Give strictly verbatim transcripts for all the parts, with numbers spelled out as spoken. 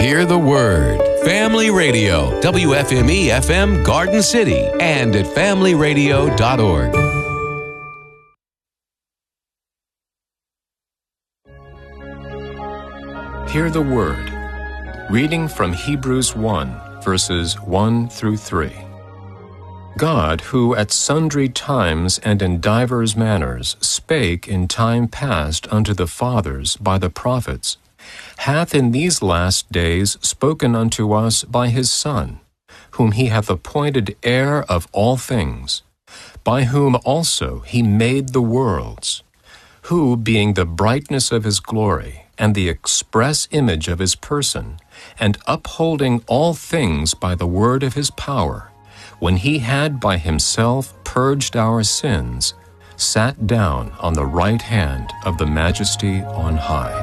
Hear the Word. Family Radio, W F M E F M Garden City, and at family radio dot org. Hear the Word. Reading from Hebrews one, verses one through three. God, who at sundry times and in divers manners spake in time past unto the fathers by the prophets, hath in these last days spoken unto us by his Son, whom he hath appointed heir of all things, by whom also he made the worlds, who, being the brightness of his glory, and the express image of his person, and upholding all things by the word of his power, when he had by himself purged our sins, sat down on the right hand of the Majesty on high.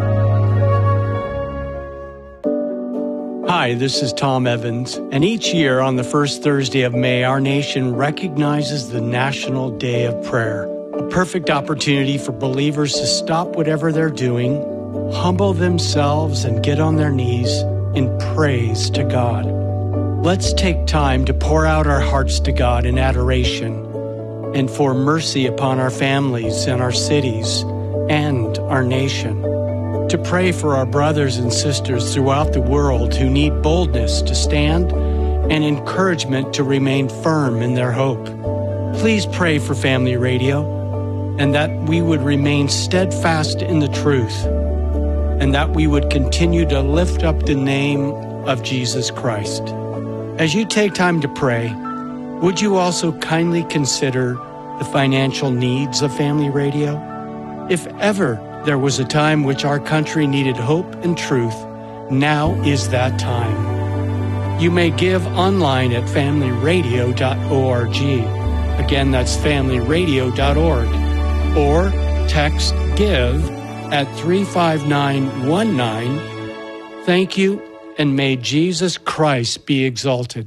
Hi, this is Tom Evans, and each year on the first Thursday of May, our nation recognizes the National Day of Prayer, a perfect opportunity for believers to stop whatever they're doing, humble themselves, and get on their knees in praise to God. Let's take time to pour out our hearts to God in adoration and for mercy upon our families and our cities and our nation. To pray for our brothers and sisters throughout the world who need boldness to stand and encouragement to remain firm in their hope. Please pray for Family Radio and that we would remain steadfast in the truth and that we would continue to lift up the name of Jesus Christ. As you take time to pray, would you also kindly consider the financial needs of Family Radio? If ever there was a time which our country needed hope and truth, now is that time. You may give online at family radio dot org. Again, that's family radio dot org. Or text GIVE at three five nine one nine. Thank you, and may Jesus Christ be exalted.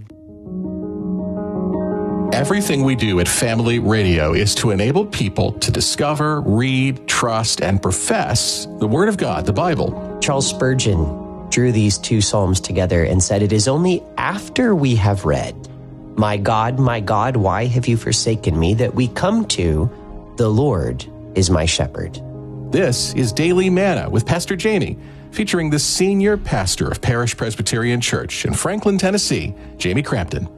Everything we do at Family Radio is to enable people to discover, read, trust, and profess the Word of God, the Bible. Charles Spurgeon drew these two psalms together and said, "It is only after we have read, 'My God, my God, why have you forsaken me?' that we come to, 'The Lord is my shepherd.'" This is Daily Manna with Pastor Jamie, featuring the senior pastor of Parish Presbyterian Church in Franklin, Tennessee, Jamie Crampton.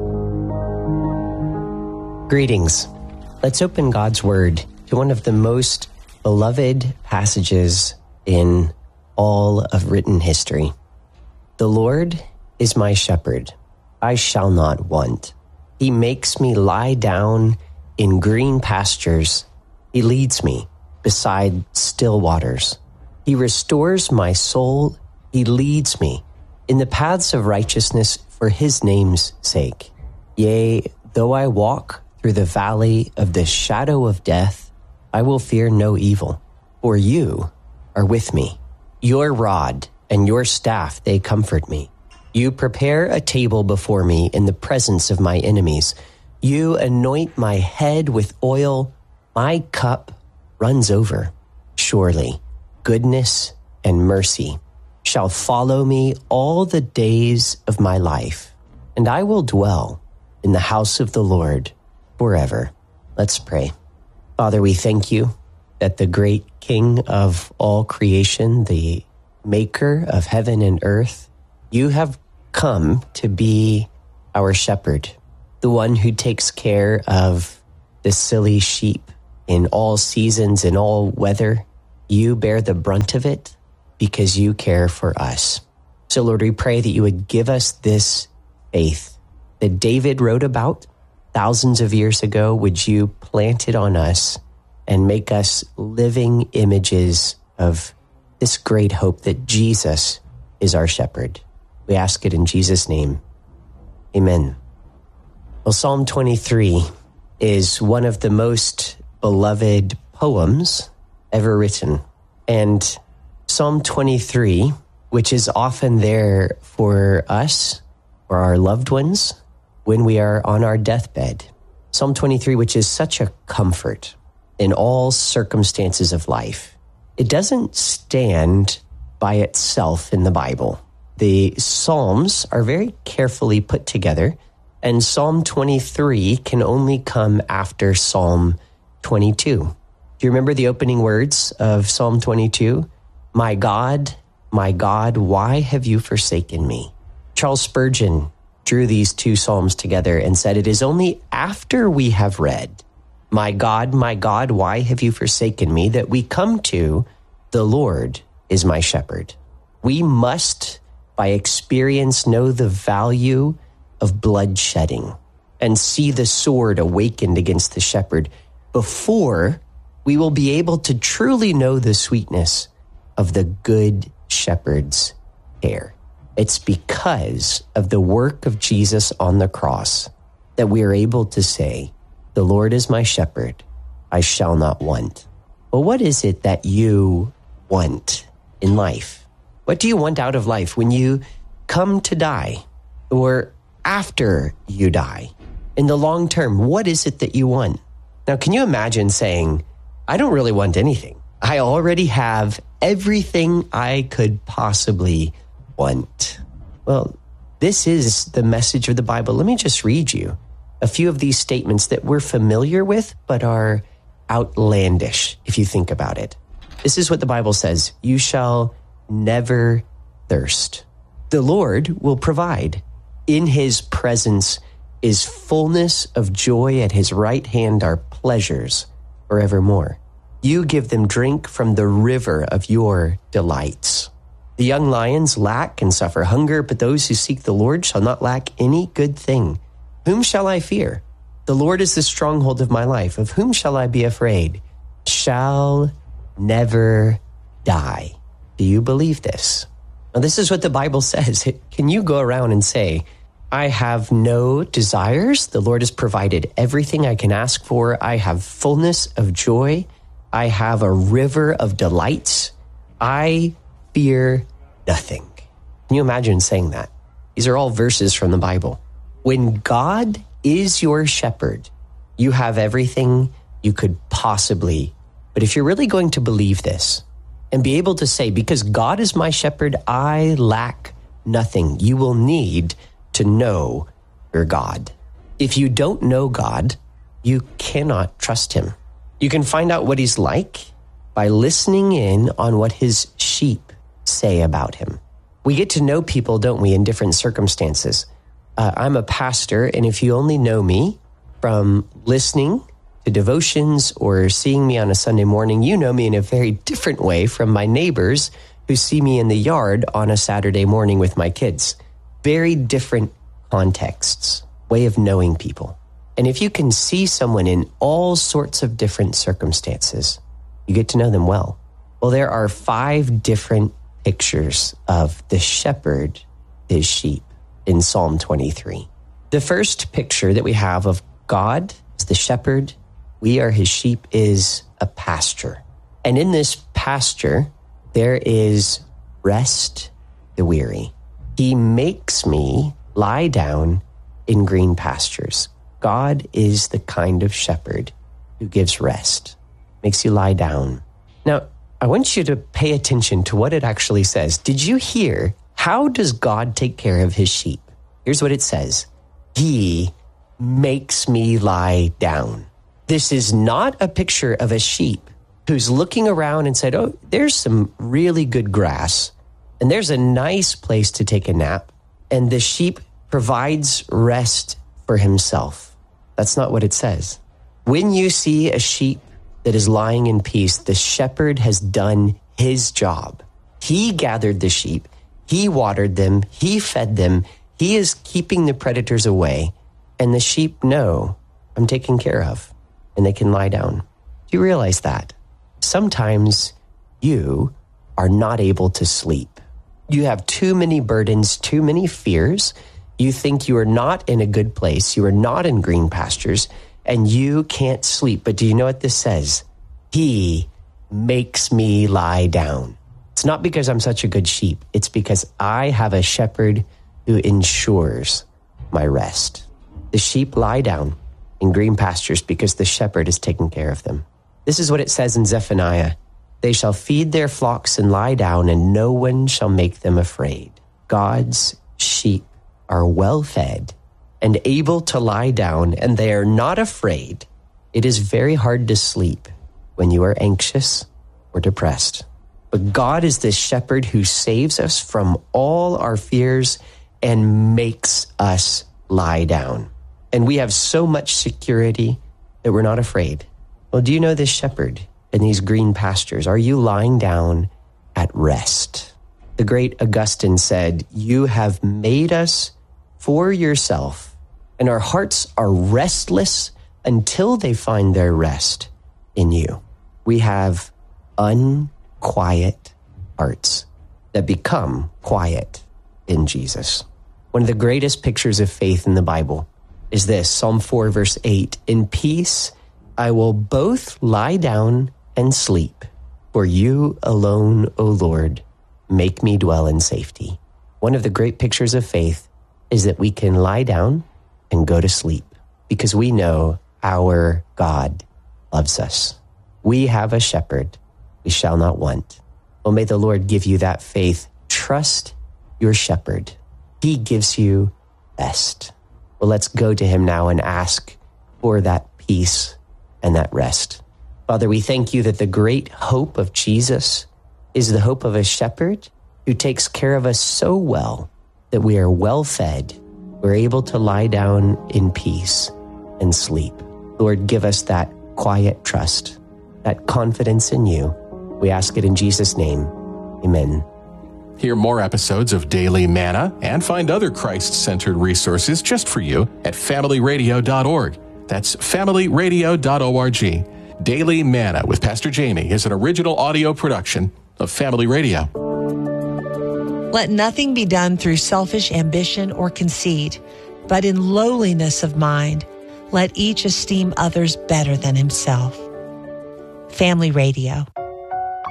Greetings. Let's open God's Word to one of the most beloved passages in all of written history. "The Lord is my shepherd. I shall not want. He makes me lie down in green pastures. He leads me beside still waters. He restores my soul. He leads me in the paths of righteousness for his name's sake. Yea, though I walk through the valley of the shadow of death, I will fear no evil, for you are with me. Your rod and your staff, they comfort me. You prepare a table before me in the presence of my enemies. You anoint my head with oil. My cup runs over. Surely goodness and mercy shall follow me all the days of my life, and I will dwell in the house of the Lord forever." Let's pray. Father, we thank you that the great King of all creation, the maker of heaven and earth, you have come to be our shepherd, the one who takes care of the silly sheep in all seasons, in all weather. You bear the brunt of it because you care for us. So, Lord, we pray that you would give us this faith that David wrote about thousands of years ago. Would you plant it on us and make us living images of this great hope that Jesus is our shepherd? We ask it in Jesus' name. Amen. Well, Psalm twenty-three is one of the most beloved poems ever written. And Psalm twenty-three, which is often there for us or our loved ones when we are on our deathbed. Psalm twenty-three, which is such a comfort in all circumstances of life. It doesn't stand by itself in the Bible. the Psalms are very carefully put together, and Psalm twenty-three can only come after Psalm twenty-two. Do you remember the opening words of Psalm twenty-two? My God, my God, why have you forsaken me? Charles Spurgeon drew these two Psalms together and said, it is only after we have read, my God, my God, why have you forsaken me, that we come to, the Lord is my shepherd. We must, by experience, know the value of bloodshedding and see the sword awakened against the shepherd before we will be able to truly know the sweetness of the good shepherd's care. It's because of the work of Jesus on the cross that we are able to say, the Lord is my shepherd, I shall not want. But what is it that you want in life? What do you want out of life when you come to die or after you die? In the long term, what is it that you want? Now, can you imagine saying, I don't really want anything. I already have everything I could possibly want. Well, this is the message of the Bible. Let me just read you a few of these statements that we're familiar with, but are outlandish if you think about it. This is what the Bible says. You shall never thirst. The Lord will provide. In his presence is fullness of joy. At his right hand are pleasures forevermore. You give them drink from the river of your delights. The young lions lack and suffer hunger, but those who seek the Lord shall not lack any good thing. Whom shall I fear? The Lord is the stronghold of my life. Of whom shall I be afraid? Shall never die. Do you believe this? Now, this is what the Bible says. Can you go around and say, I have no desires. The Lord has provided everything I can ask for. I have fullness of joy. I have a river of delights. I fear nothing. Can you imagine saying that? These are all verses from the Bible. When God is your shepherd, you have everything you could possibly. But if you're really going to believe this and be able to say, because God is my shepherd, I lack nothing, you will need to know your God. If you don't know God, you cannot trust him. You can find out what he's like by listening in on what his sheep say about him. We get to know people, don't we, in different circumstances. Uh, I'm a pastor, and if you only know me from listening to devotions or seeing me on a Sunday morning, you know me in a very different way from my neighbors who see me in the yard on a Saturday morning with my kids. Very different contexts, way of knowing people. And if you can see someone in all sorts of different circumstances, you get to know them well. Well, there are five different pictures of the shepherd, his sheep, in Psalm twenty-three. The first picture that we have of God as the shepherd, we are his sheep, is a pasture. And in this pasture, there is rest the weary. He makes me lie down in green pastures. God is the kind of shepherd who gives rest, makes you lie down. Now, I want you to pay attention to what it actually says. Did you hear? How does God take care of his sheep? Here's what it says. He makes me lie down. This is not a picture of a sheep who's looking around and said, oh, there's some really good grass, and there's a nice place to take a nap, and the sheep provides rest for himself. That's not what it says. When you see a sheep that is lying in peace, the shepherd has done his job. He gathered the sheep. He watered them. He fed them. He is keeping the predators away. And the sheep know, I'm taken care of, and they can lie down. Do you realize that? Sometimes you are not able to sleep. You have too many burdens, too many fears. You think you are not in a good place. You are not in green pastures, and you can't sleep. But do you know what this says? He makes me lie down. It's not because I'm such a good sheep. It's because I have a shepherd who ensures my rest. The sheep lie down in green pastures because the shepherd is taking care of them. This is what it says in Zephaniah. They shall feed their flocks and lie down, and no one shall make them afraid. God's sheep are well fed and able to lie down, and they are not afraid, it is very hard to sleep when you are anxious or depressed. But God is this shepherd who saves us from all our fears and makes us lie down. And we have so much security that we're not afraid. Well, do you know this shepherd in these green pastures? Are you lying down at rest? The great Augustine said, "You have made us for yourself, and our hearts are restless until they find their rest in you." We have unquiet hearts that become quiet in Jesus. One of the greatest pictures of faith in the Bible is this, Psalm four, verse eight, "In peace I will both lie down and sleep, for you alone, O Lord, make me dwell in safety." One of the great pictures of faith is that we can lie down and go to sleep because we know our God loves us. We have a shepherd we shall not want. Well, may the Lord give you that faith. Trust your shepherd. He gives you rest. Well, let's go to him now and ask for that peace and that rest. Father, we thank you that the great hope of Jesus is the hope of a shepherd who takes care of us so well that we are well fed. We're able to lie down in peace and sleep. Lord, give us that quiet trust, that confidence in you. We ask it in Jesus' name. Amen. Hear more episodes of Daily Manna and find other Christ-centered resources just for you at family radio dot org. That's family radio dot org. Daily Manna with Pastor Jamie is an original audio production of Family Radio. Let nothing be done through selfish ambition or conceit, but in lowliness of mind, let each esteem others better than himself. Family Radio.